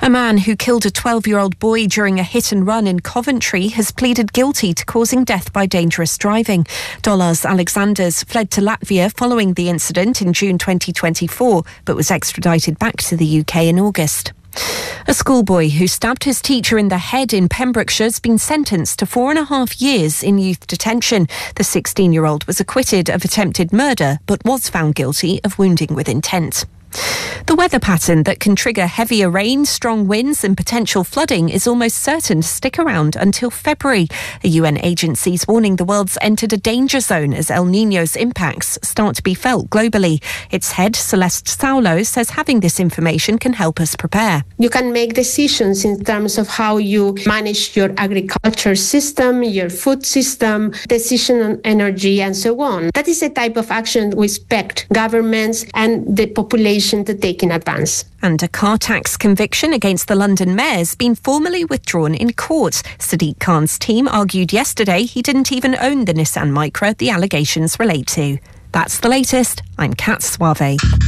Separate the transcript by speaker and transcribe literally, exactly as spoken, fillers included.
Speaker 1: A man who killed a twelve-year-old boy during a hit-and-run in Coventry has pleaded guilty to causing death by dangerous driving. Dolas Alexanders fled to Latvia following the incident in June twenty twenty-four, but was extradited back to the U K in August. A schoolboy who stabbed his teacher in the head in Pembrokeshire has been sentenced to four and a half years in youth detention. The sixteen-year-old was acquitted of attempted murder, but was found guilty of wounding with intent. The weather pattern that can trigger heavier rain, strong winds and potential flooding is almost certain to stick around until February. A U N agency is warning the world's entered a danger zone as El Niño's impacts start to be felt globally. Its head, Celeste Saulo, says having this information can help us prepare.
Speaker 2: You can make decisions in terms of how you manage your agriculture system, your food system, decision on energy and so on. That is the type of action we expect governments and the population to take in advance.
Speaker 1: And a car tax conviction against the London mayor's been formally withdrawn in court. Sadiq Khan's team argued yesterday he didn't even own the Nissan Micra the allegations relate to. That's the latest. I'm Kat Suave.